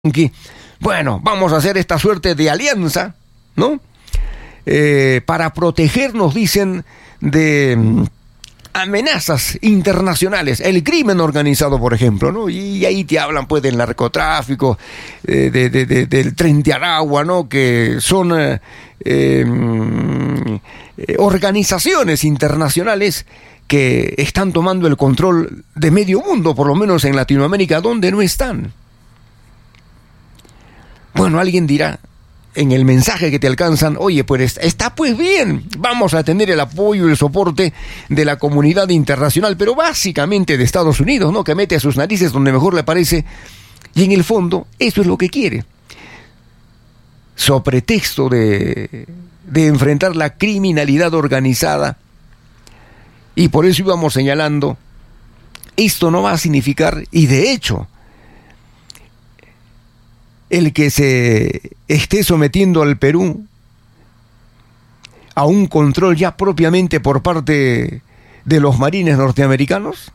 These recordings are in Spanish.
que, bueno, vamos a hacer esta suerte de alianza, ¿no? Para protegernos, dicen, de amenazas internacionales, el crimen organizado, por ejemplo, ¿no? Y ahí te hablan, pues, del narcotráfico, del Tren de Aragua, ¿no? Que son organizaciones internacionales que están tomando el control de medio mundo, por lo menos en Latinoamérica, donde no están. Bueno, alguien dirá en el mensaje que te alcanzan, oye, pues está pues bien, vamos a tener el apoyo y el soporte de la comunidad internacional, pero básicamente de Estados Unidos, ¿no? Que mete a sus narices donde mejor le parece, y en el fondo eso es lo que quiere. So pretexto de enfrentar la criminalidad organizada, y por eso íbamos señalando, esto no va a significar, y de hecho, el que se esté sometiendo al Perú a un control ya propiamente por parte de los marines norteamericanos,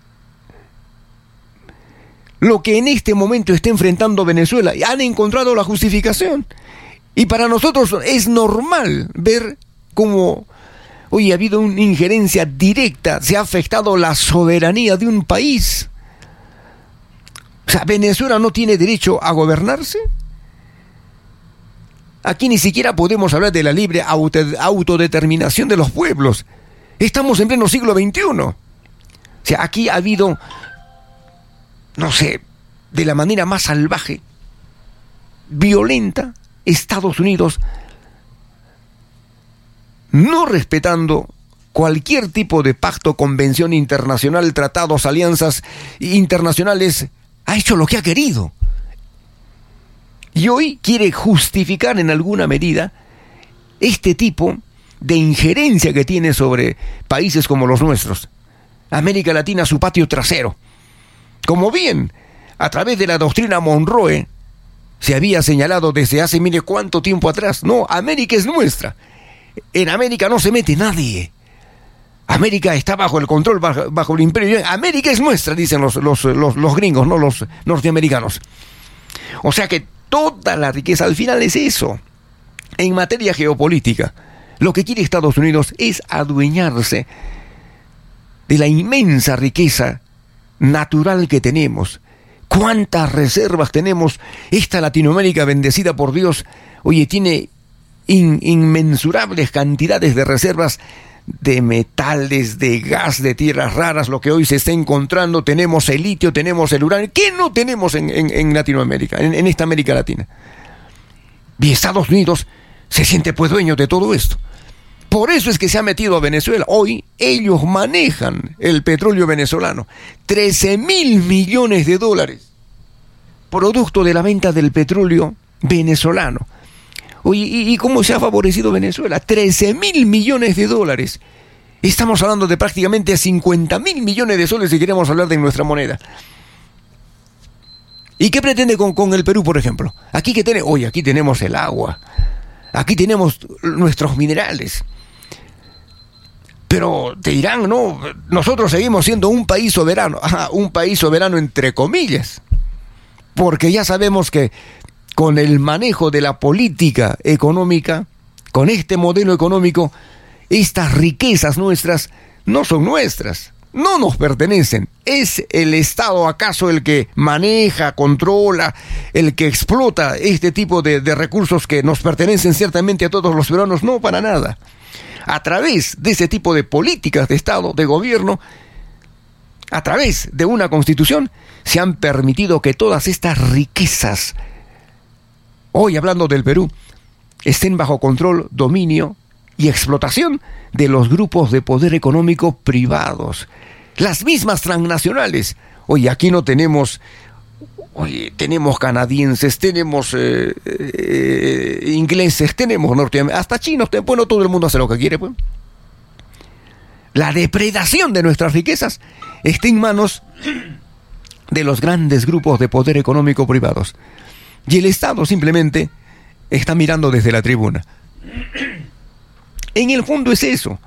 lo que en este momento está enfrentando Venezuela, y han encontrado la justificación. Y para nosotros es normal ver cómo hoy ha habido una injerencia directa, se ha afectado la soberanía de un país. O sea, ¿Venezuela no tiene derecho a gobernarse? Aquí ni siquiera podemos hablar de la libre autodeterminación de los pueblos. Estamos en pleno siglo XXI. O sea, aquí ha habido, no sé, de la manera más salvaje, violenta, Estados Unidos, no respetando cualquier tipo de pacto, convención internacional, tratados, alianzas internacionales, ha hecho lo que ha querido. Y hoy quiere justificar en alguna medida este tipo de injerencia que tiene sobre países como los nuestros. América Latina, su patio trasero. Como bien, a través de la doctrina Monroe, se había señalado desde hace mire cuánto tiempo atrás. No, América es nuestra. En América no se mete nadie. América está bajo el control, bajo el imperio. América es nuestra, dicen los gringos, no los norteamericanos. O sea que toda la riqueza al final es eso. En materia geopolítica, lo que quiere Estados Unidos es adueñarse de la inmensa riqueza natural que tenemos. ¿Cuántas reservas tenemos? Esta Latinoamérica bendecida por Dios, oye, tiene inmensurables cantidades de reservas de metales, de gas, de tierras raras, lo que hoy se está encontrando. Tenemos el litio, tenemos el uranio. ¿Qué no tenemos en Latinoamérica, en esta América Latina? Y Estados Unidos se siente pues dueño de todo esto. Por eso es que se ha metido a Venezuela. Hoy ellos manejan el petróleo venezolano. 13.000 millones de dólares, producto de la venta del petróleo venezolano. Oye, ¿y cómo se ha favorecido Venezuela? 13.000 millones de dólares. Estamos hablando de prácticamente 50.000 millones de soles si queremos hablar de nuestra moneda. ¿Y qué pretende con el Perú, por ejemplo? Aquí aquí tenemos el agua. Aquí tenemos nuestros minerales. Pero te dirán, no, nosotros seguimos siendo un país soberano. Un país soberano entre comillas. Porque ya sabemos que con el manejo de la política económica, con este modelo económico, estas riquezas nuestras no son nuestras, no nos pertenecen. ¿Es el Estado acaso el que maneja, controla, el que explota este tipo de recursos que nos pertenecen ciertamente a todos los peruanos? No, para nada. A través de ese tipo de políticas de Estado, de gobierno, a través de una constitución, se han permitido que todas estas riquezas, hoy hablando del Perú, estén bajo control, dominio y explotación de los grupos de poder económico privados. Las mismas transnacionales. Oye, aquí no tenemos, tenemos canadienses, tenemos ingleses, tenemos norteamericanos, hasta chinos, bueno, todo el mundo hace lo que quiere, pues. La depredación de nuestras riquezas está en manos de los grandes grupos de poder económico privados. Y el Estado simplemente está mirando desde la tribuna. En el fondo es eso.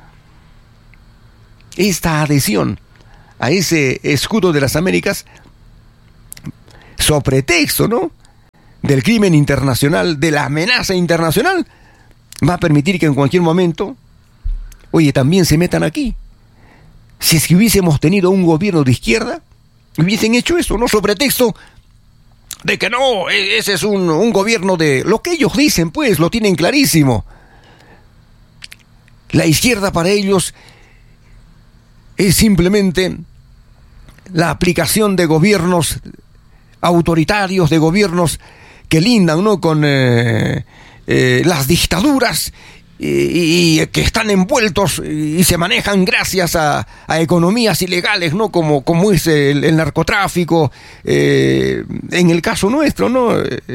Esta adhesión a ese escudo de las Américas, so pretexto, ¿no?, del crimen internacional, de la amenaza internacional, va a permitir que en cualquier momento, oye, también se metan aquí. Si es que hubiésemos tenido un gobierno de izquierda, hubiesen hecho eso, ¿no? Sobre pretexto de que no, ese es un gobierno de... Lo que ellos dicen, pues, lo tienen clarísimo. La izquierda para ellos es simplemente la aplicación de gobiernos autoritarios, de gobiernos que lindan, ¿no?, con las dictaduras y que están envueltos y se manejan gracias a economías ilegales, ¿no?, como es el narcotráfico, en el caso nuestro, ¿no?,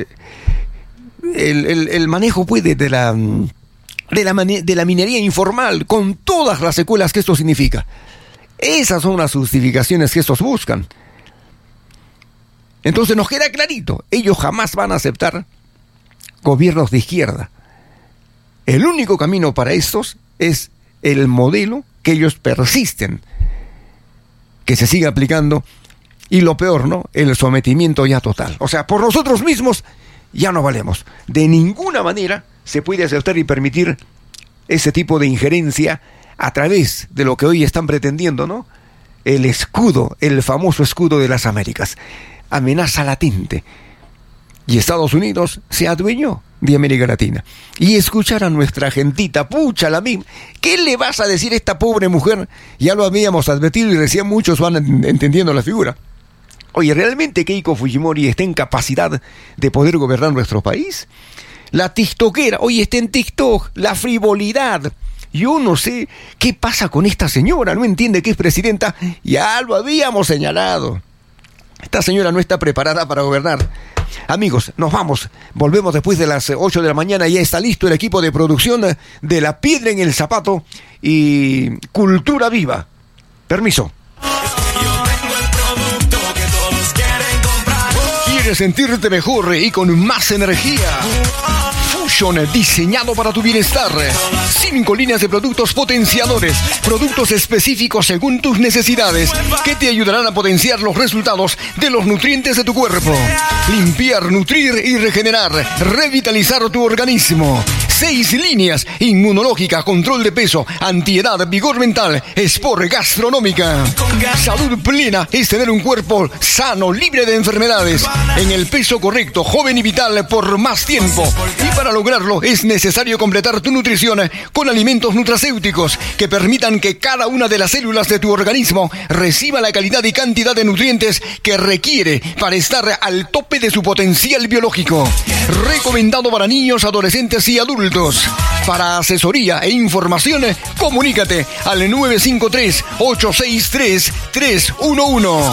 el manejo, pues, de la minería informal, con todas las secuelas que esto significa. Esas son las justificaciones que estos buscan. Entonces nos queda clarito, ellos jamás van a aceptar gobiernos de izquierda. El único camino para estos es el modelo que ellos persisten, que se sigue aplicando, y lo peor, ¿no?, el sometimiento ya total. O sea, por nosotros mismos ya no valemos. De ninguna manera se puede aceptar y permitir ese tipo de injerencia a través de lo que hoy están pretendiendo, ¿no?, el escudo, el famoso escudo de las Américas. Amenaza latente. Y Estados Unidos se adueñó de América Latina. Y escuchar a nuestra gentita, pucha, la misma, ¿qué le vas a decir a esta pobre mujer? Ya lo habíamos advertido y recién muchos van entendiendo la figura. Oye, ¿realmente Keiko Fujimori está en capacidad de poder gobernar nuestro país? La tiktokera, oye, está en TikTok, la frivolidad. Yo no sé qué pasa con esta señora, no entiende que es presidenta, ya lo habíamos señalado. Esta señora no está preparada para gobernar. Amigos, nos vamos, volvemos después de las 8 de la mañana, ya está listo el equipo de producción de La Piedra en el Zapato y Cultura Viva. Permiso. ¿Quieres sentirte mejor y con más energía? Fusion, diseñado para tu bienestar. 5 líneas de productos potenciadores, productos específicos según tus necesidades, que te ayudarán a potenciar los resultados de los nutrientes de tu cuerpo. Limpiar, nutrir y regenerar, revitalizar tu organismo. 6 líneas: inmunológica, control de peso, antiedad, vigor mental, sport, gastronómica. Salud plena es tener un cuerpo sano, libre de enfermedades, en el peso correcto, joven y vital por más tiempo. Y para lograrlo es necesario completar tu nutrición con alimentos nutracéuticos que permitan que cada una de las células de tu organismo reciba la calidad y cantidad de nutrientes que requiere para estar al tope de su potencial biológico. Recomendado para niños, adolescentes y adultos. Para asesoría e información, comunícate al 953-863-311.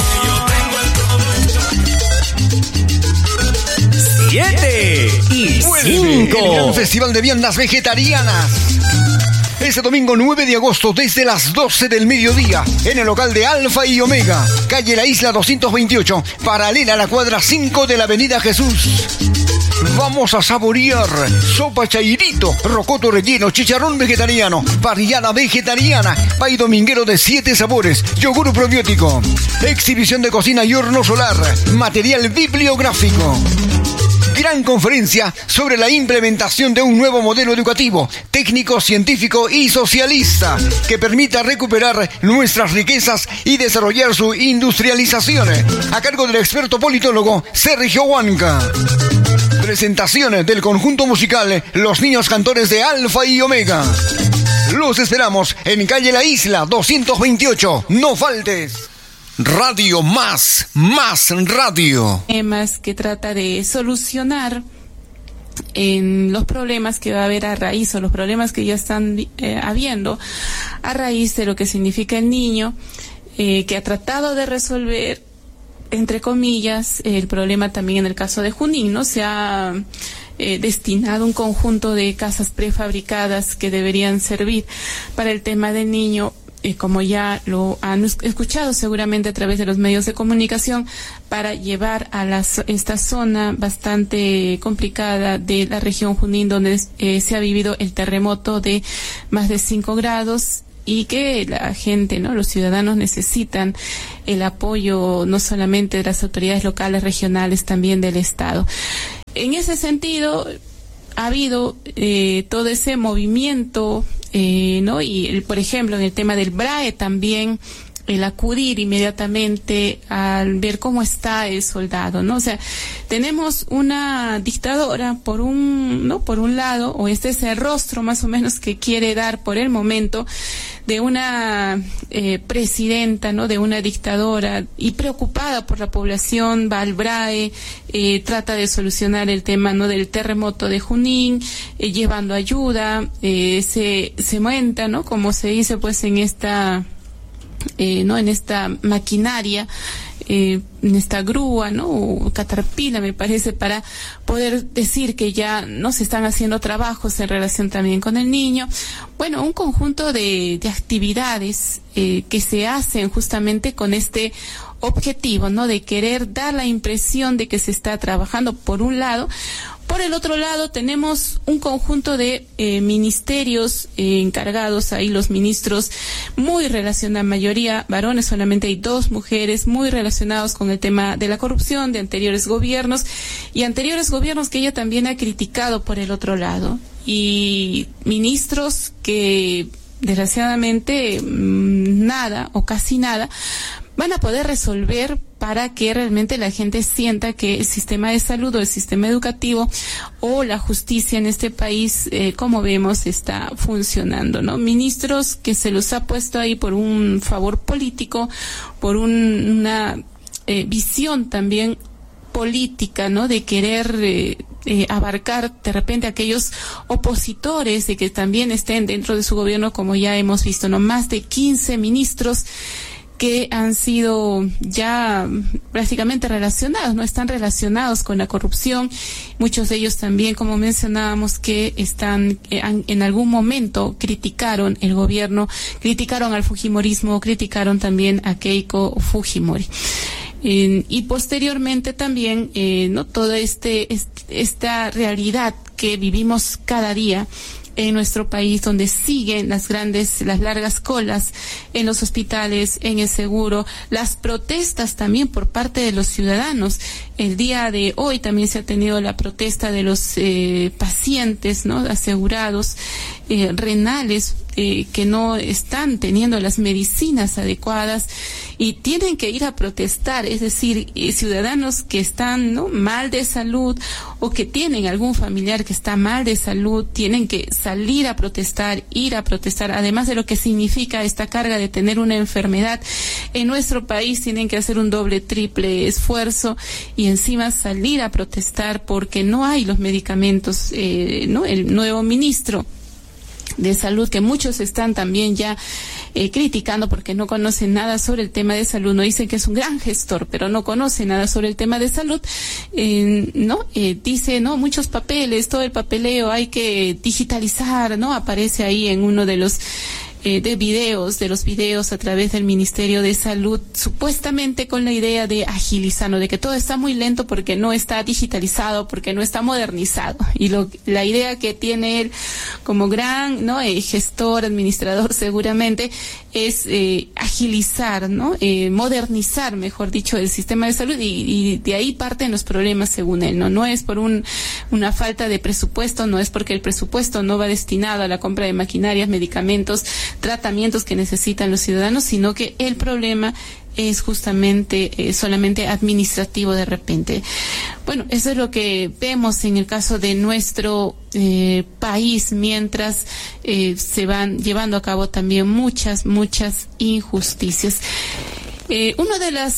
7 y 5. El gran Festival de Viandas Vegetarianas. Este domingo 9 de agosto desde las 12 del mediodía en el local de Alfa y Omega, calle La Isla 228, paralela a la cuadra 5 de la Avenida Jesús. Vamos a saborear sopa chairito, rocoto relleno, chicharrón vegetariano, parrillada vegetariana, pay dominguero de 7 sabores, yogur probiótico, exhibición de cocina y horno solar, material bibliográfico. Gran conferencia sobre la implementación de un nuevo modelo educativo, técnico, científico y socialista que permita recuperar nuestras riquezas y desarrollar su industrialización. A cargo del experto politólogo Sergio Huanca. Presentaciones del conjunto musical Los Niños Cantores de Alfa y Omega. Los esperamos en calle La Isla 228. No faltes. Radio Más Radio. Temas que trata de solucionar en los problemas que va a haber a raíz, o los problemas que ya están habiendo a raíz de lo que significa el niño, que ha tratado de resolver, entre comillas, el problema también en el caso de Junín, ¿no? Se ha destinado un conjunto de casas prefabricadas que deberían servir para el tema del niño, como ya lo han escuchado seguramente a través de los medios de comunicación, para llevar a esta zona bastante complicada de la región Junín, donde se ha vivido el terremoto de más de 5 grados, y que la gente, ¿no?, los ciudadanos necesitan el apoyo no solamente de las autoridades locales, regionales, también del Estado. en ese sentido ha habido todo ese movimiento, ¿no? Y por ejemplo, en el tema del BRAE también, el acudir inmediatamente al ver cómo está el soldado, ¿no? O sea, tenemos una dictadora por un lado, o este es el rostro más o menos que quiere dar por el momento de una presidenta, ¿no? De una dictadora, y preocupada por la población, va al BRAE, trata de solucionar el tema, ¿no? Del terremoto de Junín, llevando ayuda, se monta, ¿no? Como se dice, pues, en esta ¿no? En esta maquinaria, en esta grúa, ¿no? O caterpillar, me parece, para poder decir que ya no se están haciendo trabajos en relación también con el niño. Bueno, un conjunto de actividades que se hacen justamente con este objetivo, ¿no? De querer dar la impresión de que se está trabajando por un lado. Por el otro lado, tenemos un conjunto de ministerios encargados, ahí los ministros muy relacionados, mayoría varones, solamente hay 2 mujeres, muy relacionados con el tema de la corrupción de anteriores gobiernos, y anteriores gobiernos que ella también ha criticado por el otro lado, y ministros que desgraciadamente nada o casi nada van a poder resolver para que realmente la gente sienta que el sistema de salud o el sistema educativo o la justicia en este país, como vemos, está funcionando, ¿no? Ministros que se los ha puesto ahí por un favor político, por una visión también política, ¿no? De querer abarcar de repente aquellos opositores de que también estén dentro de su gobierno, como ya hemos visto, ¿no? Más de 15 ministros que han sido ya prácticamente relacionados, no están relacionados con la corrupción. Muchos de ellos también, como mencionábamos, que están en algún momento criticaron el gobierno, criticaron al fujimorismo, criticaron también a Keiko Fujimori. Y posteriormente también, no toda esta realidad que vivimos cada día en nuestro país, donde siguen las largas colas en los hospitales, en el seguro, las protestas también por parte de los ciudadanos. El día de hoy también se ha tenido la protesta de los pacientes, ¿no? Asegurados renales, que no están teniendo las medicinas adecuadas y tienen que ir a protestar, es decir, ciudadanos que están, ¿no? mal de salud o que tienen algún familiar que está mal de salud, tienen que salir a protestar, ir a protestar, además de lo que significa esta carga de tener una enfermedad. En nuestro país tienen que hacer un doble, triple esfuerzo y encima salir a protestar porque no hay los medicamentos, ¿no? El nuevo ministro de salud, que muchos están también ya criticando porque no conocen nada sobre el tema de salud, no dicen que es un gran gestor, pero no conoce nada sobre el tema de salud, dice, no, muchos papeles, todo el papeleo hay que digitalizar, ¿no? Aparece ahí en uno de los videos a través del Ministerio de Salud, supuestamente con la idea de agilizar, ¿no? De que todo está muy lento porque no está digitalizado, porque no está modernizado. Y la idea que tiene él como gran, ¿no? Gestor, administrador, seguramente, es agilizar, ¿no? Modernizar, mejor dicho, el sistema de salud, y de ahí parten los problemas, según él, ¿no? No es por una falta de presupuesto, no es porque el presupuesto no va destinado a la compra de maquinarias, medicamentos, tratamientos que necesitan los ciudadanos, sino que el problema es justamente solamente administrativo de repente. Bueno, eso es lo que vemos en el caso de nuestro país, mientras se van llevando a cabo también muchas injusticias. Uno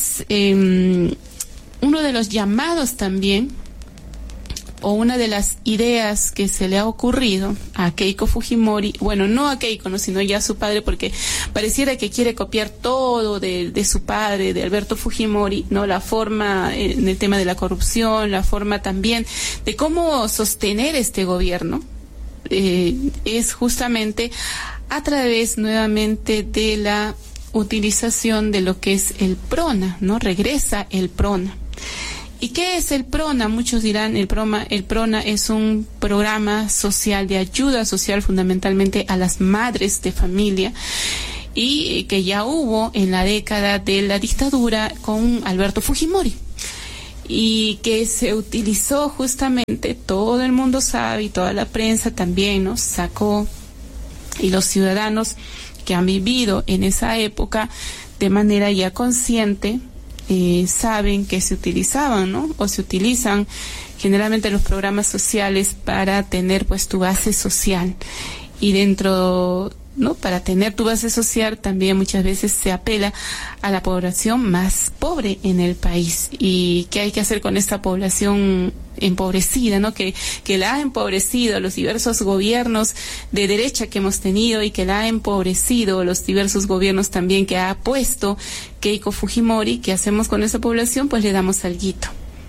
de los llamados también, o una de las ideas que se le ha ocurrido a Keiko Fujimori, bueno, no a Keiko, no, sino ya a su padre, porque pareciera que quiere copiar todo de su padre, de Alberto Fujimori, ¿no? La forma en el tema de la corrupción, la forma también de cómo sostener este gobierno, es justamente a través nuevamente de la utilización de lo que es el PRONA, ¿no? Regresa el PRONA. ¿Y qué es el PRONA? Muchos dirán, el PRONA es un programa social de ayuda social fundamentalmente a las madres de familia, y que ya hubo en la década de la dictadura con Alberto Fujimori, y que se utilizó justamente obviamente todo el mundo sabe y toda la prensa también nos sacó, y los ciudadanos que han vivido en esa época de manera ya consciente saben que se utilizaban, ¿no? O se utilizan generalmente los programas sociales para tener pues tu base social, y dentro, ¿no? Para tener tu base social también muchas veces se apela a la población más pobre en el país. ¿Y qué hay que hacer con esta población empobrecida, ¿no? Que la ha empobrecido los diversos gobiernos de derecha que hemos tenido, y que la ha empobrecido los diversos gobiernos también que ha puesto Keiko Fujimori? ¿Qué hacemos con esa población? Pues le damos alguito.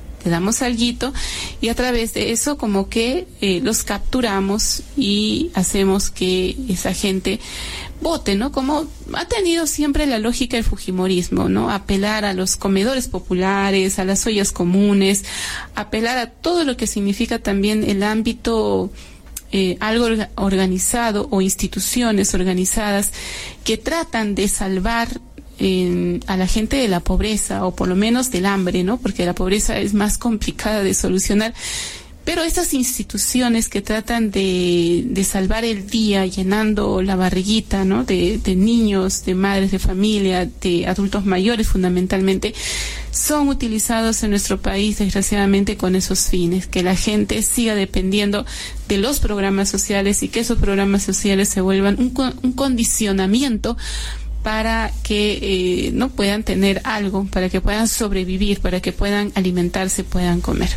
Y a través de eso como que los capturamos y hacemos que esa gente vote, ¿no? Como ha tenido siempre la lógica del fujimorismo, ¿no? Apelar a los comedores populares, a las ollas comunes, apelar a todo lo que significa también el ámbito algo organizado, o instituciones organizadas que tratan de salvar a la gente de la pobreza, o por lo menos del hambre, ¿no? Porque la pobreza es más complicada de solucionar. Pero estas instituciones que tratan de salvar el día, llenando la barriguita, ¿no? De niños, de madres de familia, de adultos mayores fundamentalmente, son utilizados en nuestro país desgraciadamente con esos fines, que la gente siga dependiendo de los programas sociales, y que esos programas sociales se vuelvan un condicionamiento para que no puedan tener algo, para que puedan sobrevivir, para que puedan alimentarse, puedan comer.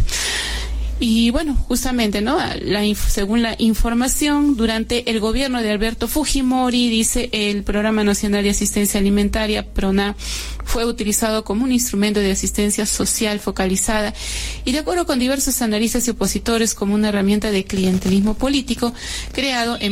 Y bueno, justamente, ¿no? Según la información, durante el gobierno de Alberto Fujimori, dice, el Programa Nacional de Asistencia Alimentaria, PRONA, fue utilizado como un instrumento de asistencia social focalizada y, de acuerdo con diversos analistas y opositores, como una herramienta de clientelismo político creado en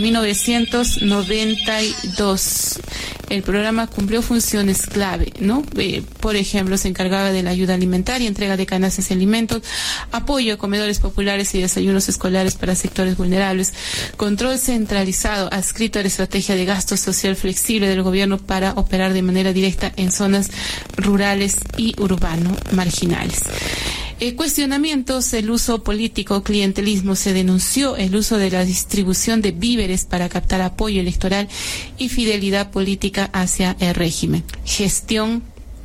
1992. El programa cumplió funciones clave, ¿no? Por ejemplo, se encargaba de la ayuda alimentaria, entrega de canastas de alimentos, apoyo a comedores populares y desayunos escolares para sectores vulnerables, control centralizado adscrito a la estrategia de gasto social flexible del gobierno para operar de manera directa en zonas rurales y urbano marginales. Cuestionamientos, el uso político, clientelismo, se denunció el uso de la distribución de víveres para captar apoyo electoral y fidelidad política hacia el régimen. Gestión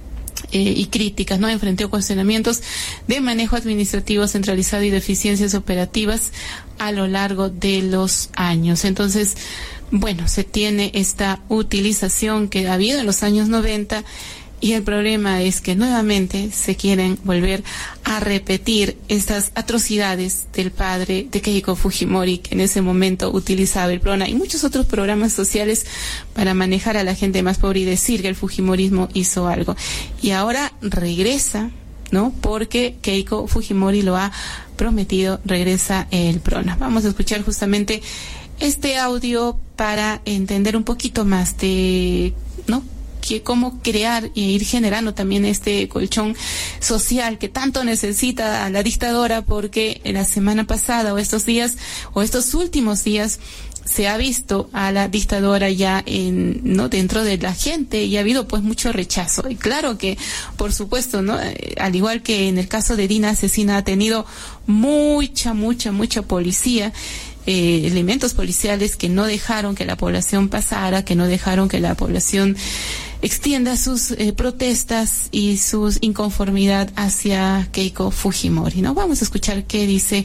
y críticas, ¿no? Enfrentó cuestionamientos de manejo administrativo centralizado y deficiencias operativas a lo largo de los años. Entonces, bueno, se tiene esta utilización que ha habido en los años 90, y el problema es que nuevamente se quieren volver a repetir estas atrocidades del padre de Keiko Fujimori, que en ese momento utilizaba el PRONA y muchos otros programas sociales para manejar a la gente más pobre y decir que el fujimorismo hizo algo. Y ahora regresa, ¿no? Porque Keiko Fujimori lo ha prometido, regresa el PRONA. Vamos a escuchar justamente este audio para entender un poquito más de, ¿no?, que cómo crear e ir generando también este colchón social que tanto necesita la dictadora, porque la semana pasada o estos días o estos últimos días se ha visto a la dictadora ya no dentro de la gente, y ha habido pues mucho rechazo. Y claro que, por supuesto, ¿no? Al igual que en el caso de Dina Asesina, ha tenido mucha policía, elementos policiales que no dejaron que la población pasara, que no dejaron que la población extienda sus protestas y su inconformidad hacia Keiko Fujimori, ¿no? Vamos a escuchar qué dice,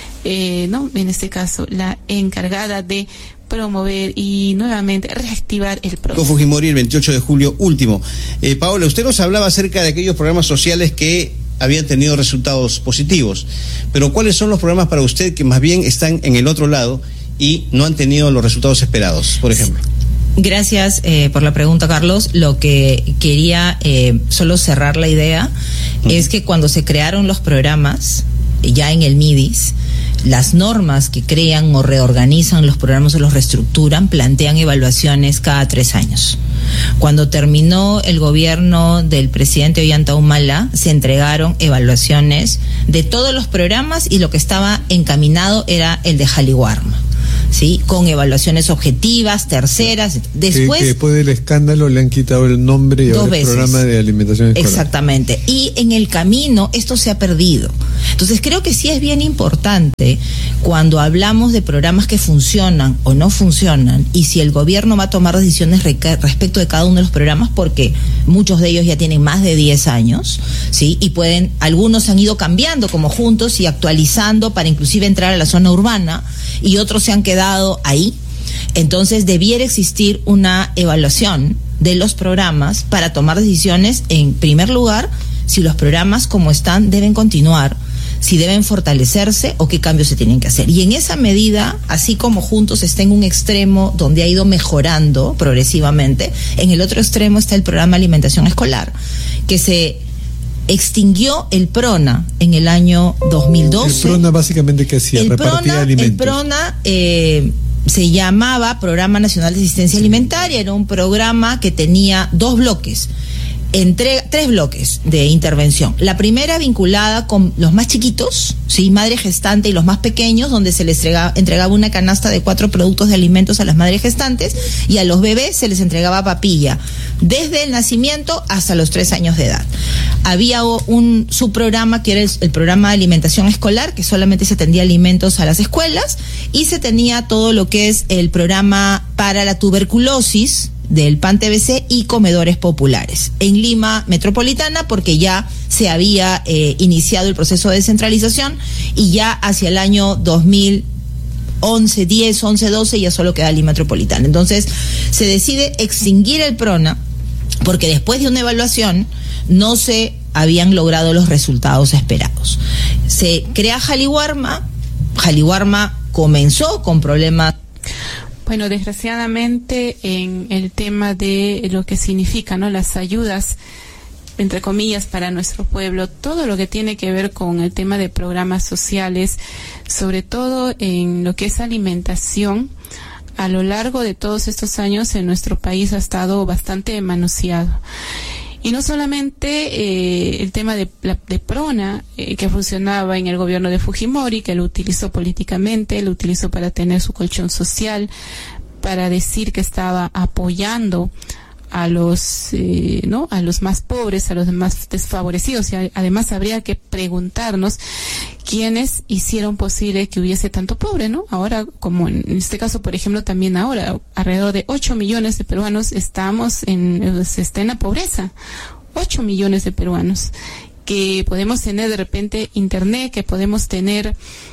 ¿no?, en este caso, la encargada de promover y nuevamente reactivar el proceso. Fujimori el 28 de julio último. Paola, usted nos hablaba acerca de aquellos programas sociales que habían tenido resultados positivos, pero ¿cuáles son los programas para usted que más bien están en el otro lado y no han tenido los resultados esperados, por ejemplo? Gracias por la pregunta, Carlos. Lo que quería solo cerrar la idea es que cuando se crearon los programas, ya en el MIDIS, las normas que crean o reorganizan los programas o los reestructuran plantean evaluaciones cada 3 años. Cuando terminó el gobierno del presidente Ollanta Humala, se entregaron evaluaciones de todos los programas y lo que estaba encaminado era el de Jaliwarma. ¿sí? Con evaluaciones objetivas, terceras. Después, que después del escándalo le han quitado el nombre y ahora el programa de alimentación escolar. Exactamente. Y en el camino esto se ha perdido. Entonces creo que sí es bien importante cuando hablamos de programas que funcionan o no funcionan, y si el gobierno va a tomar decisiones respecto de cada uno de los programas, porque muchos de ellos ya tienen más de 10 años, ¿sí? Y algunos han ido cambiando como juntos y actualizando para inclusive entrar a la zona urbana, y otros se han quedado ahí. Entonces debiera existir una evaluación de los programas para tomar decisiones, en primer lugar, si los programas como están deben continuar, si deben fortalecerse o qué cambios se tienen que hacer. Y en esa medida, así como Juntos está en un extremo donde ha ido mejorando progresivamente, en el otro extremo está el programa de alimentación escolar, que se extinguió el PRONA en el año 2012. ¿El PRONA básicamente qué hacía? Repartía alimentos. El PRONA se llamaba Programa Nacional de Asistencia Alimentaria, era un programa que tenía 2 bloques. 3 bloques de intervención. La primera vinculada con los más chiquitos, ¿sí? Madre gestante, y los más pequeños, donde se les entregaba una canasta de 4 productos de alimentos a las madres gestantes, y a los bebés se les entregaba papilla desde el nacimiento hasta los 3 años de edad. Había un subprograma que era el programa de alimentación escolar, que solamente se atendía alimentos a las escuelas, y se tenía todo lo que es el programa para la tuberculosis del PAN TBC y comedores populares en Lima metropolitana, porque ya se había iniciado el proceso de descentralización, y ya hacia el año 2011, 10, 11, 12 ya solo queda Lima metropolitana. Entonces se decide extinguir el PRONA porque después de una evaluación no se habían logrado los resultados esperados. Se crea Jaliwarma comenzó con problemas. Bueno, desgraciadamente en el tema de lo que significa, ¿no?, las ayudas, entre comillas, para nuestro pueblo, todo lo que tiene que ver con el tema de programas sociales, sobre todo en lo que es alimentación, a lo largo de todos estos años en nuestro país ha estado bastante manoseado. Y no solamente el tema de PRONA, que funcionaba en el gobierno de Fujimori, que lo utilizó políticamente, lo utilizó para tener su colchón social, para decir que estaba apoyando a los a los más pobres, a los más desfavorecidos. Y además habría que preguntarnos quiénes hicieron posible que hubiese tanto pobre, ¿no? Ahora, como en este caso, por ejemplo, también ahora, alrededor de 8 millones de peruanos está en la pobreza. 8 millones de peruanos, que podemos tener de repente internet, que podemos tener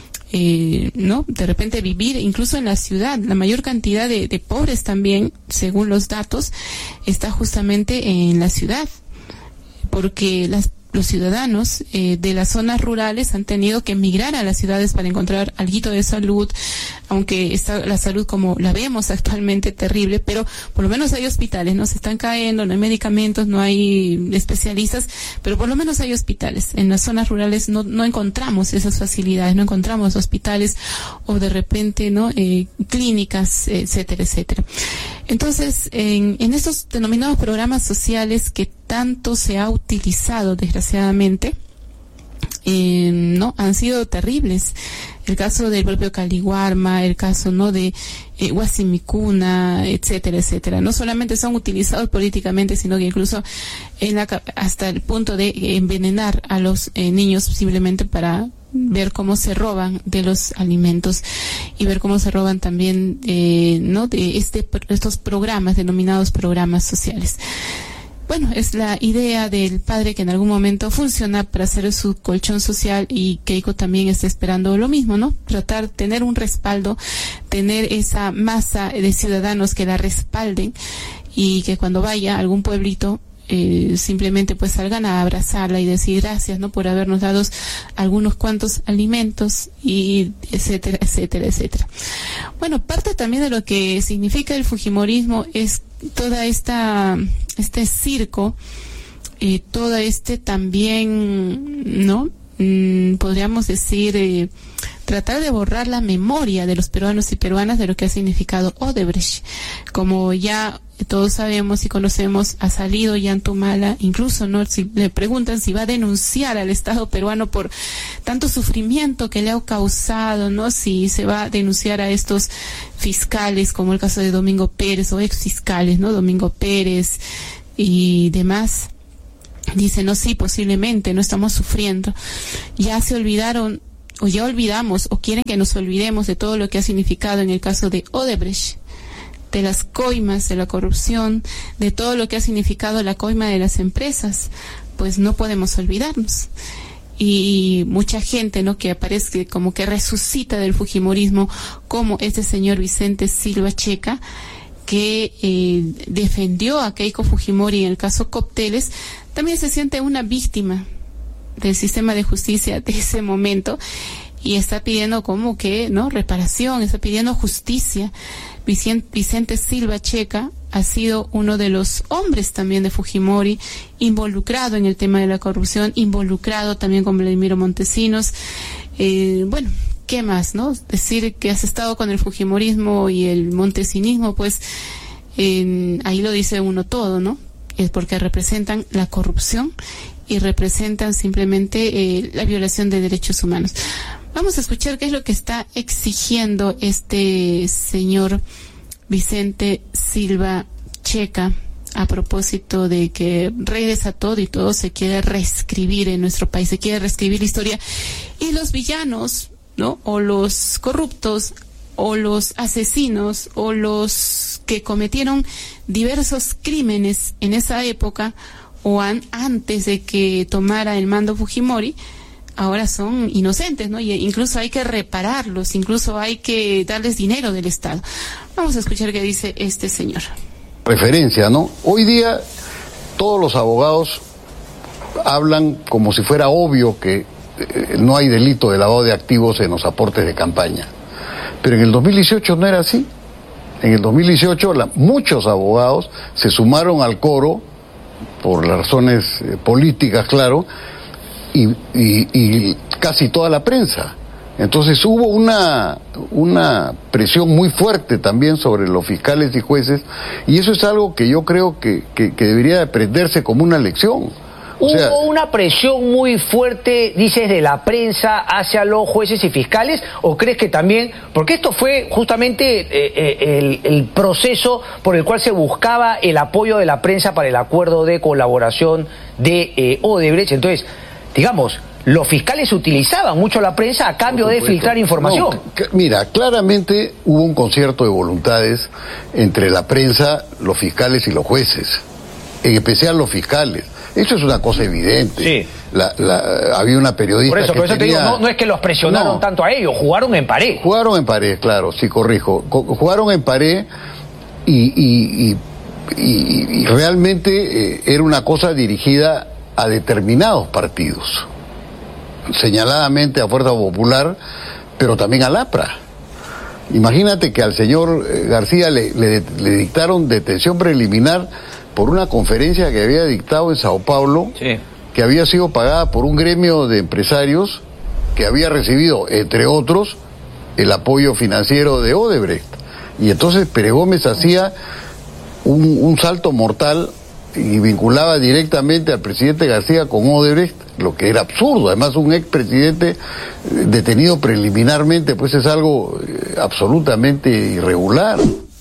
de repente vivir incluso en la ciudad. La mayor cantidad de pobres también, según los datos, está justamente en la ciudad, porque los ciudadanos de las zonas rurales han tenido que emigrar a las ciudades para encontrar alguito de salud, aunque está la salud como la vemos actualmente terrible, pero por lo menos hay hospitales, no se están cayendo, no hay medicamentos, no hay especialistas, pero por lo menos hay hospitales. En las zonas rurales no encontramos esas facilidades, no encontramos hospitales o de repente clínicas, etcétera, etcétera. Entonces, en estos denominados programas sociales que tanto se ha utilizado, desgraciadamente, han sido terribles. El caso del propio Caliwarma, el caso de Huasimicuna, etcétera, etcétera. No solamente son utilizados políticamente, sino que incluso hasta el punto de envenenar a los niños simplemente para ver cómo se roban de los alimentos y ver cómo se roban también de estos programas denominados programas sociales. Bueno, es la idea del padre que en algún momento funciona para hacer su colchón social, y Keiko también está esperando lo mismo, ¿no? Tratar, tener un respaldo, tener esa masa de ciudadanos que la respalden, y que cuando vaya a algún pueblito simplemente pues salgan a abrazarla y decir gracias, ¿no?, por habernos dado algunos cuantos alimentos, y etcétera, etcétera, etcétera. Bueno, parte también de lo que significa el fujimorismo es toda este circo, todo también, ¿no?, podríamos decir, tratar de borrar la memoria de los peruanos y peruanas de lo que ha significado Odebrecht. Como ya todos sabemos y conocemos, ha salido Ollanta, incluso, ¿no? Si le preguntan si va a denunciar al Estado peruano por tanto sufrimiento que le ha causado, ¿no? Si se va a denunciar a estos fiscales, como el caso de Domingo Pérez, o ex fiscales, ¿no? Domingo Pérez y demás. Dice, no, sí, posiblemente, no estamos sufriendo. Ya se olvidaron, o ya olvidamos, o quieren que nos olvidemos de todo lo que ha significado en el caso de Odebrecht, de las coimas, de la corrupción, de todo lo que ha significado la coima de las empresas. Pues no podemos olvidarnos. Y mucha gente, ¿no?, que aparece como que resucita del fujimorismo, como este señor Vicente Silva Checa, que defendió a Keiko Fujimori en el caso Copteles, también se siente una víctima del sistema de justicia de ese momento y está pidiendo como que, ¿no?, reparación, está pidiendo justicia. Vicente Silva Checa ha sido uno de los hombres también de Fujimori, involucrado en el tema de la corrupción, involucrado también con Vladimiro Montesinos. Bueno, ¿qué más, no? Decir que has estado con el fujimorismo y el montesinismo, pues ahí lo dice uno todo, ¿no? Es porque representan la corrupción y representan simplemente la violación de derechos humanos. Vamos a escuchar qué es lo que está exigiendo este señor Vicente Silva Checa a propósito de que regresa todo y todo se quiere reescribir en nuestro país, se quiere reescribir la historia y los villanos, ¿no?, o los corruptos o los asesinos o los que cometieron diversos crímenes en esa época o antes de que tomara el mando Fujimori, ahora son inocentes, ¿no? Y incluso hay que repararlos, incluso hay que darles dinero del Estado. Vamos a escuchar qué dice este señor. Referencia, ¿no? Hoy día todos los abogados hablan como si fuera obvio que no hay delito de lavado de activos en los aportes de campaña. Pero en el 2018 no era así. En el 2018 muchos abogados se sumaron al coro, por las razones políticas, claro, y casi toda la prensa. Entonces hubo una presión muy fuerte también sobre los fiscales y jueces, y eso es algo que yo creo que debería aprenderse como una lección. ¿Hubo una presión muy fuerte, dices, de la prensa hacia los jueces y fiscales? ¿O crees que también, porque esto fue justamente el proceso por el cual se buscaba el apoyo de la prensa para el acuerdo de colaboración de Odebrecht? Entonces, digamos, los fiscales utilizaban mucho la prensa a cambio de filtrar información. No, mira, claramente hubo un concierto de voluntades entre la prensa, los fiscales y los jueces, en especial los fiscales. Eso es una cosa evidente. Sí. Había una periodista por eso te digo, no es que los presionaron tanto a ellos, jugaron en pared. Jugaron en pared, claro, sí, corrijo. Jugaron en pared y realmente era una cosa dirigida a determinados partidos, señaladamente a Fuerza Popular, pero también al APRA. Imagínate que al señor García le dictaron detención preliminar por una conferencia que había dictado en Sao Paulo, sí, que había sido pagada por un gremio de empresarios que había recibido, entre otros, el apoyo financiero de Odebrecht. Y entonces Pérez Gómez hacía un salto mortal y vinculaba directamente al presidente García con Odebrecht, lo que era absurdo. Además, un expresidente detenido preliminarmente, pues es algo absolutamente irregular.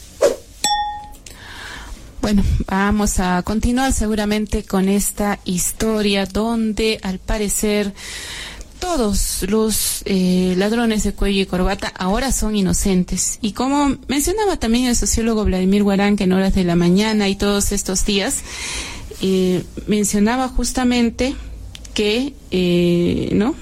Bueno, vamos a continuar seguramente con esta historia donde al parecer todos los ladrones de cuello y corbata ahora son inocentes. Y como mencionaba también el sociólogo Vladimir Guarán, que en horas de la mañana y todos estos días, mencionaba justamente que, ¿no?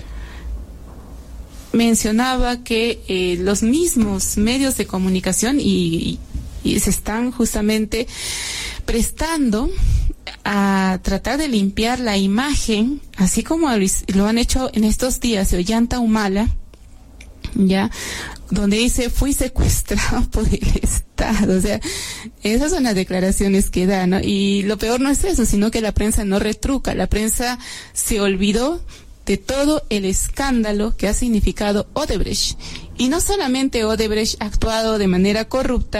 Mencionaba que los mismos medios de comunicación y se están justamente prestando a tratar de limpiar la imagen, así como lo han hecho en estos días de Ollanta Humala, ya, donde dice fui secuestrado por el Estado. O sea, esas son las declaraciones que da, ¿no? Y lo peor no es eso, sino que la prensa no retruca, la prensa se olvidó de todo el escándalo que ha significado Odebrecht. Y no solamente Odebrecht ha actuado de manera corrupta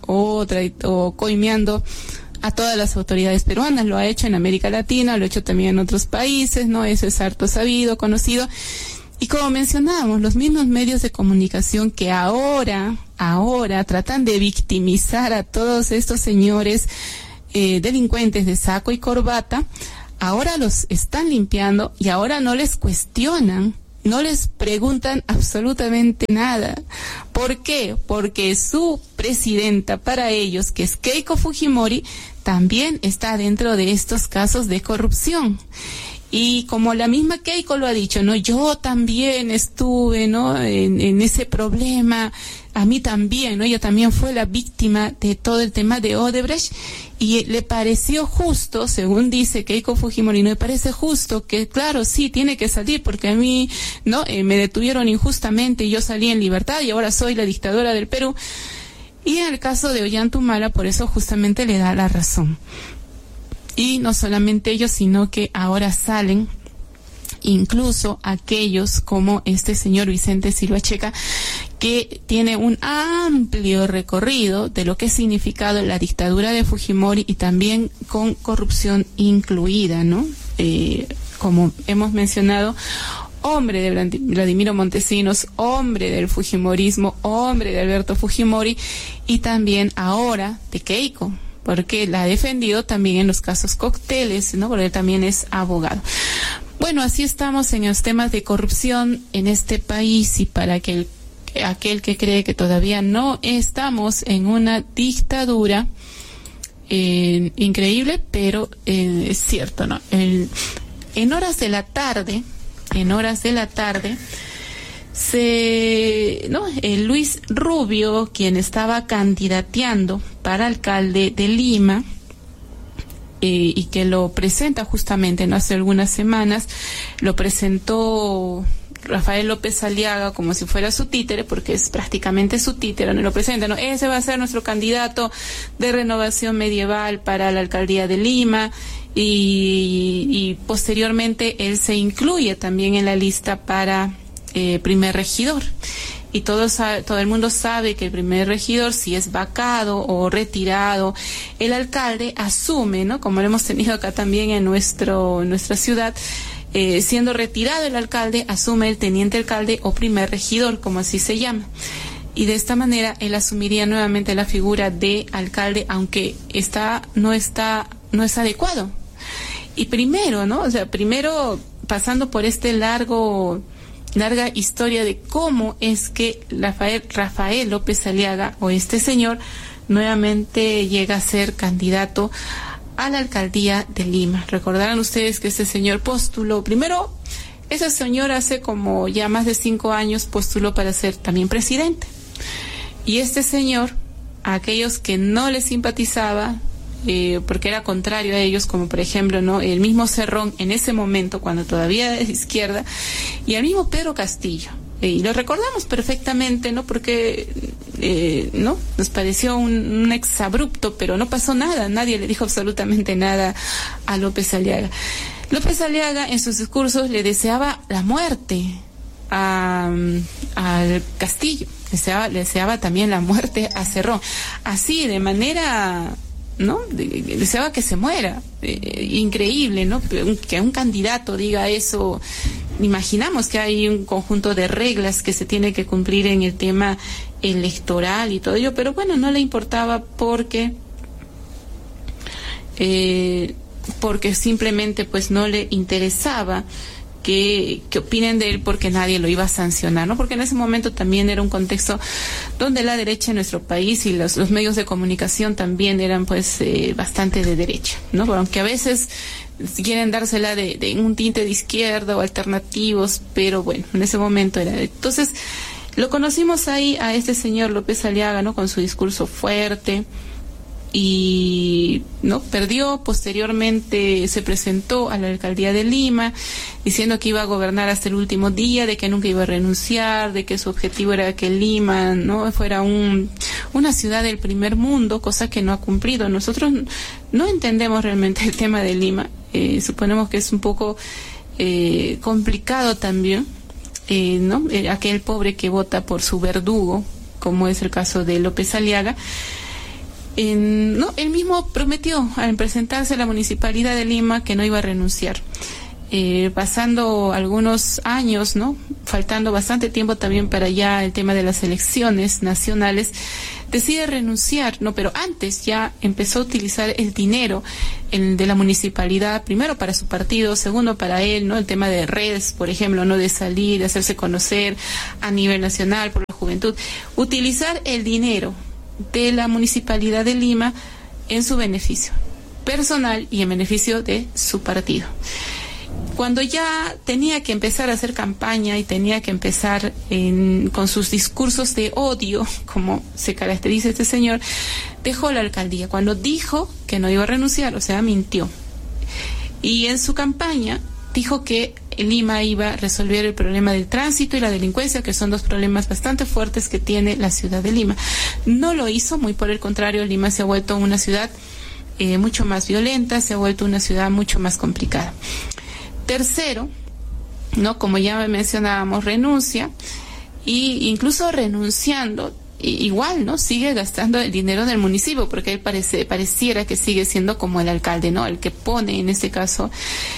o coimeando a todas las autoridades peruanas. Lo ha hecho en América Latina, lo ha hecho también en otros países, ¿no? Eso es harto sabido, conocido. Y como mencionábamos, los mismos medios de comunicación que ahora tratan de victimizar a todos estos señores delincuentes de saco y corbata, ahora los están limpiando y ahora no les cuestionan, no les preguntan absolutamente nada. ¿Por qué? Porque su presidenta para ellos, que es Keiko Fujimori, también está dentro de estos casos de corrupción. Y como la misma Keiko lo ha dicho, ¿no? Yo también estuve, ¿no? En ese problema, a mí también, ¿no? Ella también fue la víctima de todo el tema de Odebrecht y le pareció justo, según dice Keiko Fujimori, no me parece justo que, claro, sí, tiene que salir porque a mí, ¿no? Me detuvieron injustamente y yo salí en libertad y ahora soy la dictadora del Perú. Y en el caso de Ollantumala, por eso justamente le da la razón. Y no solamente ellos, sino que ahora salen incluso aquellos como este señor Vicente Silva Checa, que tiene un amplio recorrido de lo que ha significado la dictadura de Fujimori y también con corrupción incluida, ¿no? Como hemos mencionado, hombre de Vladimiro Montesinos, hombre del Fujimorismo, hombre de Alberto Fujimori y también ahora de Keiko, porque la ha defendido también en los casos Cócteles, ¿no? Porque él también es abogado. Bueno, así estamos en los temas de corrupción en este país y para aquel que cree que todavía no estamos en una dictadura, increíble, pero es cierto, ¿no? En horas de la tarde, Luis Rubio, quien estaba candidateando para alcalde de Lima, y que lo presenta justamente, ¿no? Hace algunas semanas, lo presentó Rafael López Aliaga como si fuera su títere, porque es prácticamente su títere, ¿no? Lo presenta, ¿no? Ese va a ser nuestro candidato de Renovación Medieval para la alcaldía de Lima, y posteriormente él se incluye también en la lista para primer regidor. Y todo el mundo sabe que el primer regidor, si es vacado o retirado, el alcalde asume, ¿no? Como lo hemos tenido acá también en nuestra ciudad, siendo retirado el alcalde, asume el teniente alcalde o primer regidor, como así se llama. Y de esta manera él asumiría nuevamente la figura de alcalde, aunque no es adecuado. Y primero, ¿no? O sea, primero pasando por este larga historia de cómo es que Rafael López Aliaga, o este señor, nuevamente llega a ser candidato a la alcaldía de Lima. Recordarán ustedes que este señor postuló, primero, ese señor hace como ya más de 5 años postuló para ser también presidente. Y este señor, a aquellos que no le simpatizaba, porque era contrario a ellos, como por ejemplo, ¿no? El mismo Cerrón en ese momento, cuando todavía es izquierda, y el mismo Pedro Castillo, y lo recordamos perfectamente, ¿no? Porque no nos pareció un exabrupto, pero no pasó nada, nadie le dijo absolutamente nada a López Aliaga. López Aliaga en sus discursos le deseaba la muerte al Castillo, le deseaba también la muerte a Cerrón, así de manera, ¿no? Deseaba que se muera. Increíble, ¿no? Que un candidato diga eso. Imaginamos que hay un conjunto de reglas que se tiene que cumplir en el tema electoral y todo ello, pero bueno, no le importaba porque simplemente pues no le interesaba que opinen de él, porque nadie lo iba a sancionar, ¿no? Porque en ese momento también era un contexto donde la derecha en nuestro país y los medios de comunicación también eran pues bastante de derecha, ¿no? Aunque a veces quieren dársela de un tinte de izquierda o alternativos, pero bueno, en ese momento era. Entonces, lo conocimos ahí a este señor López Aliaga, ¿no? Con su discurso fuerte, y no perdió. Posteriormente se presentó a la alcaldía de Lima diciendo que iba a gobernar hasta el último día, de que nunca iba a renunciar, de que su objetivo era que Lima no fuera una ciudad del primer mundo, cosa que no ha cumplido. Nosotros no entendemos realmente el tema de Lima, suponemos que es un poco complicado también, ¿no? Aquel pobre que vota por su verdugo, como es el caso de López Aliaga. Él mismo prometió al presentarse a la Municipalidad de Lima que no iba a renunciar. Pasando algunos años, ¿no? Faltando bastante tiempo también para ya el tema de las elecciones nacionales, decide renunciar, ¿no? Pero antes ya empezó a utilizar el dinero de la municipalidad, primero para su partido, segundo para él, ¿no? El tema de redes, por ejemplo, ¿no? De salir, de hacerse conocer a nivel nacional por la juventud. Utilizar el dinero de la Municipalidad de Lima en su beneficio personal y en beneficio de su partido. Cuando ya tenía que empezar a hacer campaña y tenía que empezar con sus discursos de odio, como se caracteriza este señor, dejó la alcaldía. Cuando dijo que no iba a renunciar, o sea, mintió. Y en su campaña dijo que Lima iba a resolver el problema del tránsito y la delincuencia, que son dos problemas bastante fuertes que tiene la ciudad de Lima. No lo hizo, muy por el contrario, Lima se ha vuelto una ciudad mucho más violenta, se ha vuelto una ciudad mucho más complicada. Tercero, ¿no? Como ya mencionábamos, renuncia, y incluso renunciando, igual, ¿no? Sigue gastando el dinero del municipio, porque él pareciera que sigue siendo como el alcalde, ¿no? El que pone, en este caso,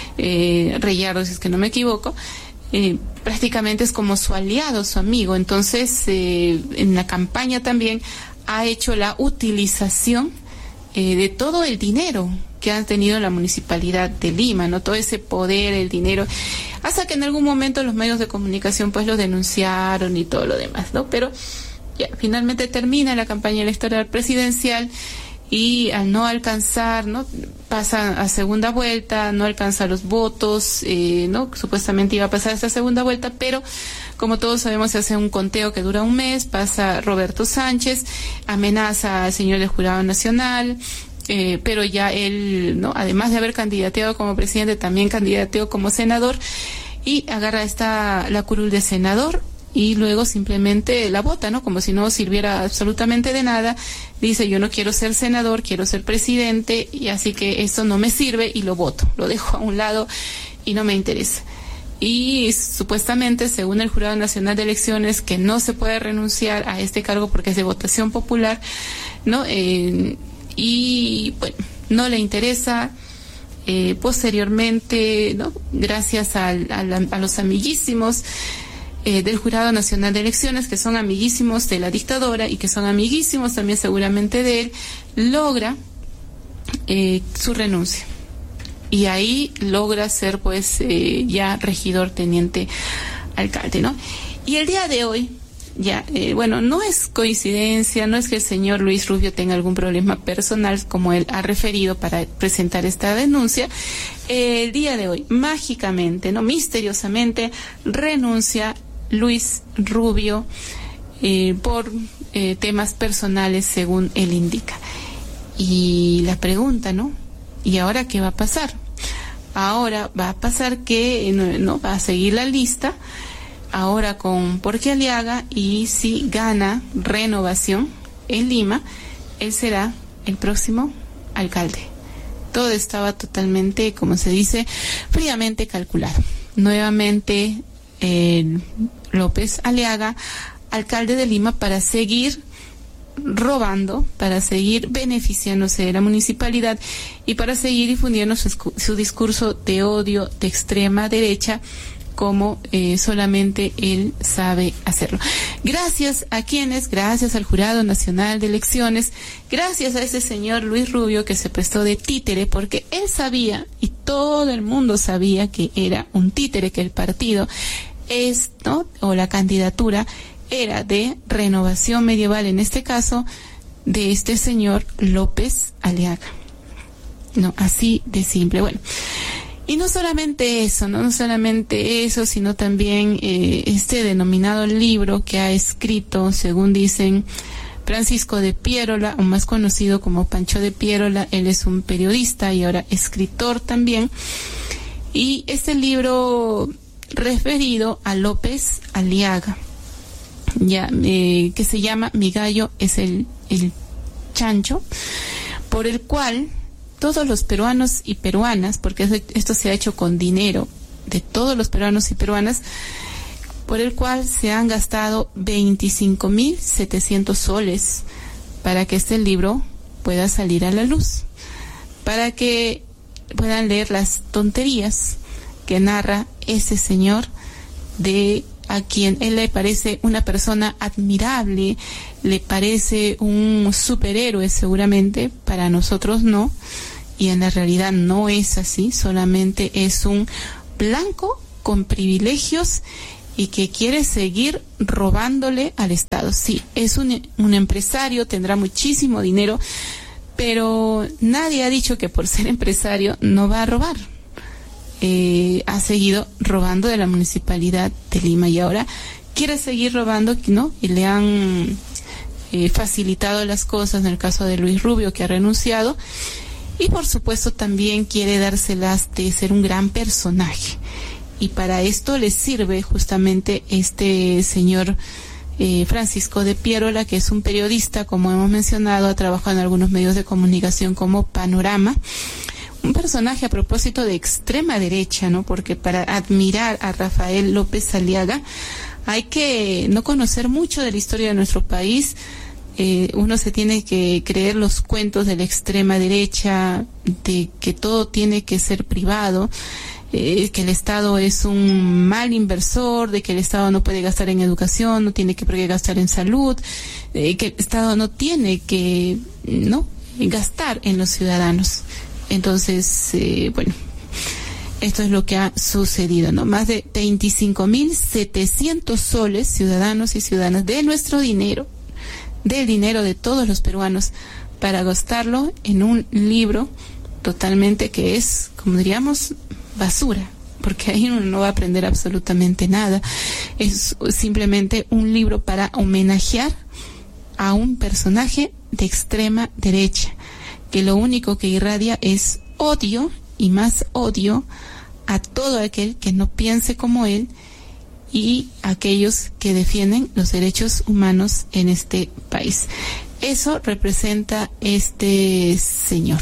Reyardo, si es que no me equivoco, prácticamente es como su aliado, su amigo. Entonces, en la campaña también ha hecho la utilización de todo el dinero que han tenido la Municipalidad de Lima, ¿no? Todo ese poder, el dinero, hasta que en algún momento los medios de comunicación pues lo denunciaron y todo lo demás, ¿no? Pero ya finalmente termina la campaña electoral presidencial y al no alcanzar, ¿no? Pasa a segunda vuelta, no alcanza los votos, ¿no? Supuestamente iba a pasar esta segunda vuelta, pero como todos sabemos se hace un conteo que dura un mes, pasa Roberto Sánchez, amenaza al señor del Jurado Nacional, pero ya él, ¿no? Además de haber candidateado como presidente, también candidateó como senador y agarra la curul de senador y luego simplemente la vota, ¿no? Como si no sirviera absolutamente de nada. Dice, yo no quiero ser senador, quiero ser presidente, y así que eso no me sirve y lo voto, lo dejo a un lado y no me interesa. Y supuestamente, según el Jurado Nacional de Elecciones, que no se puede renunciar a este cargo porque es de votación popular, ¿no? Y bueno, no le interesa. Posteriormente, ¿no? Gracias a los amiguísimos del Jurado Nacional de Elecciones, que son amiguísimos de la dictadora y que son amiguísimos también seguramente de él, logra su renuncia. Y ahí logra ser pues ya regidor, teniente alcalde, ¿no? Y el día de hoy, ya, bueno, no es coincidencia, no es que el señor Luis Rubio tenga algún problema personal, como él ha referido para presentar esta denuncia. El día de hoy, mágicamente, no, misteriosamente, renuncia Luis Rubio por temas personales, según él indica. Y la pregunta, ¿no? ¿Y ahora qué va a pasar? Ahora va a pasar que no va a seguir la lista ahora con Porqui Aliaga, y si gana Renovación en Lima, él será el próximo alcalde. Todo estaba totalmente, como se dice, fríamente calculado. Nuevamente López Aliaga, alcalde de Lima, para seguir robando, para seguir beneficiándose de la municipalidad y para seguir difundiendo su discurso de odio de extrema derecha, como solamente él sabe hacerlo. Gracias a quienes, gracias al Jurado Nacional de Elecciones, gracias a ese señor Luis Rubio, que se prestó de títere, porque él sabía, y todo el mundo sabía, que era un títere, que el partido ¿no? O la candidatura era de Renovación Medieval, en este caso de este señor López Aliaga. No, así de simple. Bueno, y no solamente eso, no solamente eso, sino también este denominado libro que ha escrito, según dicen, Francisco de Pierola, o más conocido como Pancho de Pierola. Él es un periodista y ahora escritor también. Y este libro referido a López Aliaga, ya que se llama Mi gallo es el chancho, por el cual todos los peruanos y peruanas, porque esto se ha hecho con dinero de todos los peruanos y peruanas, por el cual se han gastado 25.700 soles para que este libro pueda salir a la luz, para que puedan leer las tonterías que narra ese señor, de a quien él le parece una persona admirable, le parece un superhéroe seguramente, para nosotros no, y en la realidad no es así, solamente es un blanco con privilegios y que quiere seguir robándole al Estado. Sí, es un empresario, tendrá muchísimo dinero, pero nadie ha dicho que por ser empresario no va a robar. Ha seguido robando de la Municipalidad de Lima y ahora quiere seguir robando, ¿no? Y le han facilitado las cosas en el caso de Luis Rubio, que ha renunciado, y por supuesto también quiere dárselas de ser un gran personaje, y para esto le sirve justamente este señor Francisco de Pierola, que es un periodista, como hemos mencionado, ha trabajado en algunos medios de comunicación como Panorama, un personaje a propósito de extrema derecha, ¿no? Porque para admirar a Rafael López Aliaga hay que no conocer mucho de la historia de nuestro país. Uno se tiene que creer los cuentos de la extrema derecha, de que todo tiene que ser privado, que el Estado es un mal inversor, de que el Estado no puede gastar en educación, no tiene por qué gastar en salud, que el Estado no tiene que gastar en los ciudadanos. Entonces, bueno, esto es lo que ha sucedido, ¿no? Más de 25.700 soles, ciudadanos y ciudadanas, de nuestro dinero, del dinero de todos los peruanos, para gastarlo en un libro totalmente que es, como diríamos, basura, porque ahí uno no va a aprender absolutamente nada. Es simplemente un libro para homenajear a un personaje de extrema derecha, que lo único que irradia es odio, y más odio a todo aquel que no piense como él y aquellos que defienden los derechos humanos en este país. Eso representa este señor.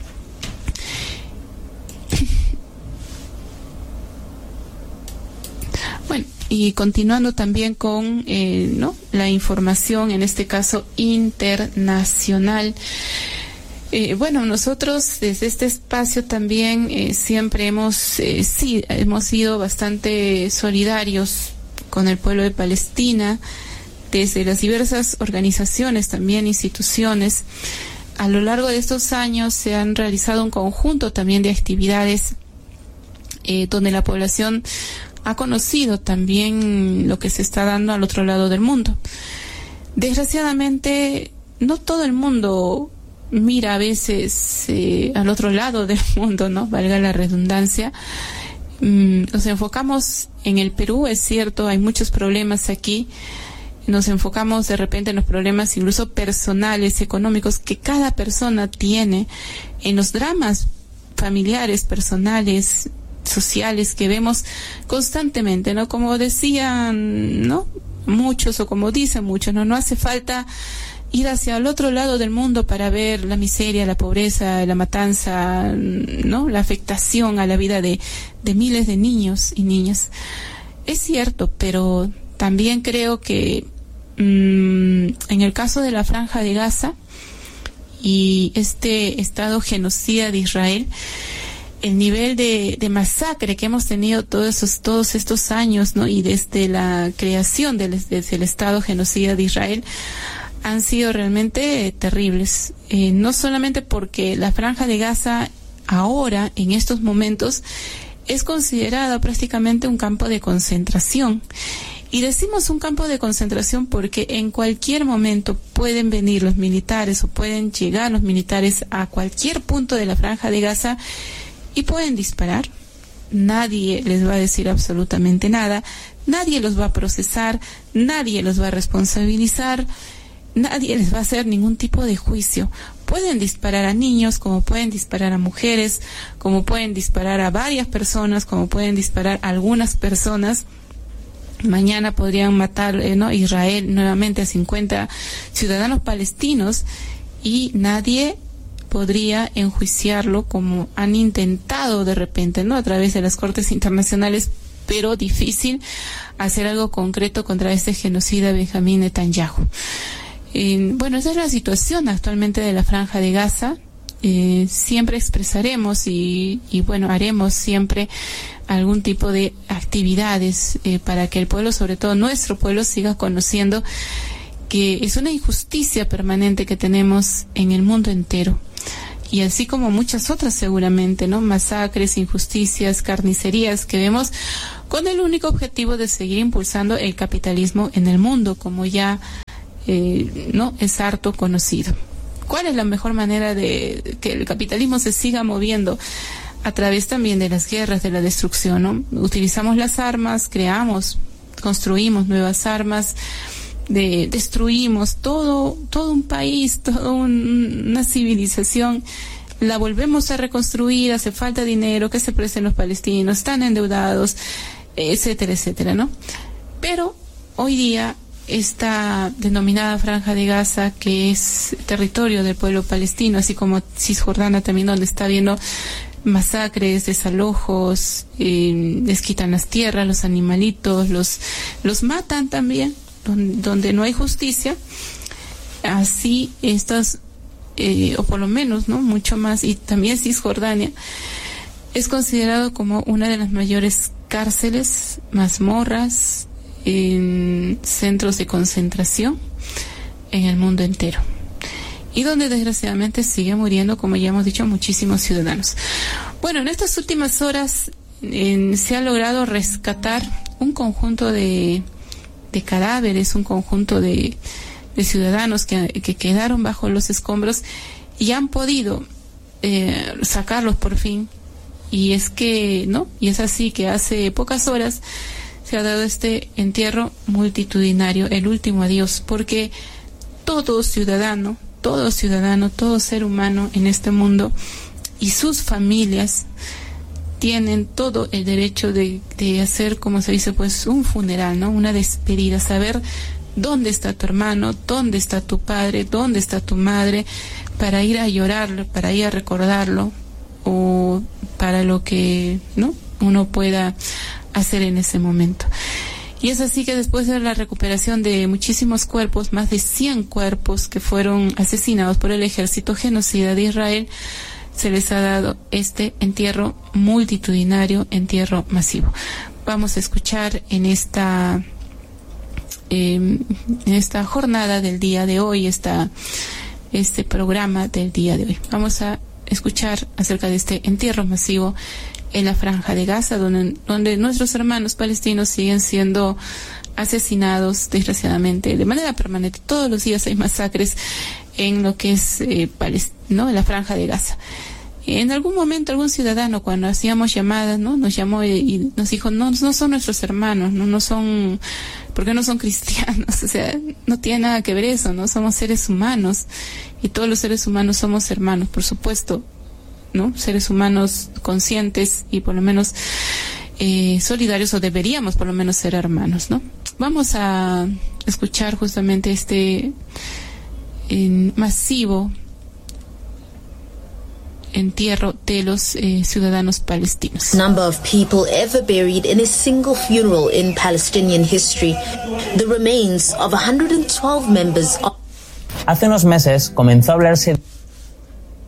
Bueno, y continuando también con la información, en este caso internacional. Bueno, nosotros desde este espacio también siempre hemos sido bastante solidarios con el pueblo de Palestina, desde las diversas organizaciones, también instituciones. A lo largo de estos años se han realizado un conjunto también de actividades donde la población ha conocido también lo que se está dando al otro lado del mundo. Desgraciadamente, no todo el mundo mira a veces al otro lado del mundo, ¿no? Valga la redundancia. Nos enfocamos en el Perú, es cierto, hay muchos problemas aquí. Nos enfocamos de repente en los problemas incluso personales, económicos, que cada persona tiene, en los dramas familiares, personales, sociales que vemos constantemente, ¿no? Como decían, ¿no? Muchos, o como dicen muchos, no hace falta ir hacia el otro lado del mundo para ver la miseria, la pobreza, la matanza, ¿no? La afectación a la vida de miles de niños y niñas. Es cierto, pero también creo que en el caso de la Franja de Gaza y este Estado genocida de Israel, el nivel de masacre que hemos tenido todos estos años, ¿no? Y desde la creación desde el Estado genocida de Israel, han sido realmente terribles. No solamente porque la Franja de Gaza ahora, en estos momentos, es considerada prácticamente un campo de concentración. Y decimos un campo de concentración porque en cualquier momento pueden venir los militares o pueden llegar los militares a cualquier punto de la Franja de Gaza y pueden disparar. Nadie les va a decir absolutamente nada, nadie los va a procesar, nadie los va a responsabilizar, nadie les va a hacer ningún tipo de juicio. Pueden disparar a niños, como pueden disparar a mujeres, como pueden disparar a varias personas, como pueden disparar a algunas personas. Mañana podrían matar Israel nuevamente a 50 ciudadanos palestinos y nadie podría enjuiciarlo, como han intentado de repente, ¿no? A través de las cortes internacionales, pero difícil hacer algo concreto contra este genocida Benjamín Netanyahu. Bueno, esa es la situación actualmente de la Franja de Gaza. Siempre expresaremos y bueno, haremos siempre algún tipo de actividades para que el pueblo, sobre todo nuestro pueblo, siga conociendo que es una injusticia permanente que tenemos en el mundo entero. Y así como muchas otras seguramente, ¿no? Masacres, injusticias, carnicerías que vemos con el único objetivo de seguir impulsando el capitalismo en el mundo, como ya no es harto conocido. ¿Cuál es la mejor manera de que el capitalismo se siga moviendo? A través también de las guerras, de la destrucción, ¿no? Utilizamos las armas, construimos nuevas armas, destruimos todo un país, toda una civilización, la volvemos a reconstruir, hace falta dinero, que se presten los palestinos, están endeudados, etcétera, etcétera, ¿no? Pero hoy día esta denominada Franja de Gaza, que es territorio del pueblo palestino, así como Cisjordania también, donde está habiendo masacres, desalojos, les quitan las tierras, los animalitos, los matan también, donde no hay justicia, así estas, o por lo menos, ¿no? Mucho más, y también Cisjordania es considerado como una de las mayores cárceles, mazmorras, en centros de concentración en el mundo entero, y donde desgraciadamente sigue muriendo, como ya hemos dicho, muchísimos ciudadanos. Bueno, en estas últimas horas se ha logrado rescatar un conjunto de cadáveres, un conjunto de ciudadanos que quedaron bajo los escombros y han podido sacarlos por fin. Y es que, ¿no? Y es así que hace pocas horas se ha dado este entierro multitudinario, el último adiós, porque todo ciudadano, todo ser humano en este mundo y sus familias tienen todo el derecho de hacer, como se dice, pues un funeral, ¿no? Una despedida, saber dónde está tu hermano, dónde está tu padre, dónde está tu madre, para ir a llorarlo, para ir a recordarlo, o para lo que, ¿no?, uno pueda hacer en ese momento. Y es así que después de la recuperación de muchísimos cuerpos, más de 100 cuerpos que fueron asesinados por el ejército genocida de Israel, se les ha dado este entierro multitudinario, entierro masivo. Vamos a escuchar en esta jornada del día de hoy, este programa del día de hoy. Vamos a escuchar acerca de este entierro masivo en la Franja de Gaza, donde nuestros hermanos palestinos siguen siendo asesinados, desgraciadamente, de manera permanente. Todos los días hay masacres en lo que es ¿no?, en la Franja de Gaza. En algún momento algún ciudadano, cuando hacíamos llamadas, ¿no?, nos llamó y nos dijo, no son nuestros hermanos, no son, porque no son cristianos, o sea, no tiene nada que ver eso, ¿no? Somos seres humanos y todos los seres humanos somos hermanos, por supuesto, ¿no? Seres humanos conscientes y por lo menos solidarios, o deberíamos por lo menos ser hermanos, ¿no? Vamos a escuchar justamente este masivo entierro de los ciudadanos palestinos. Number of people ever buried in a single funeral in Palestinian history. The remains of 112 members of... Hace unos meses comenzó a hablarse